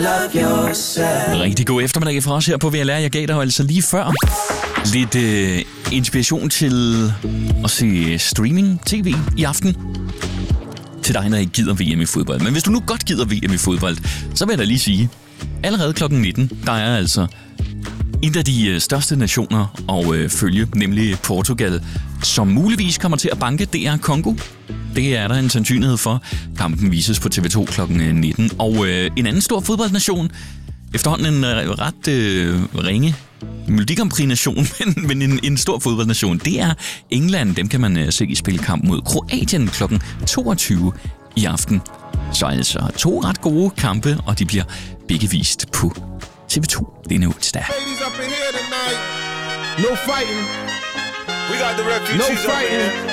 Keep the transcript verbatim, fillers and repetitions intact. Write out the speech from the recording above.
Rigtig god eftermiddag fra os her på V L R. Jeg gav dig altså lige før lidt øh, inspiration til at se streaming-tv i aften. Til dig, der ikke gider V M i fodbold. Men hvis du nu godt gider V M i fodbold, så vil jeg da lige sige, allerede klokken nitten, der er altså en af de største nationer at øh, følge, nemlig Portugal, som muligvis kommer til at banke D R Congo. Det er der en sandsynlighed for. Kampen vises på T V to klokken nitten. Og øh, en anden stor fodboldnation, efterhånden en øh, ret øh, ringe Melodi Grand Prix-nation, men, men en, en stor fodboldnation, det er England. Dem kan man øh, se i spilkamp mod Kroatien klokken toogtyve i aften. Så altså to ret gode kampe, og de bliver begge vist på T V to denne onsdag. No fighting. We got the refugees no fighting.